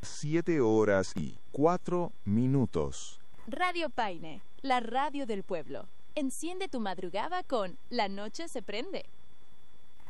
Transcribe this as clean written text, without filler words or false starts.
7:04. Radio Paine, la radio del pueblo. Enciende tu madrugada con La Noche se prende.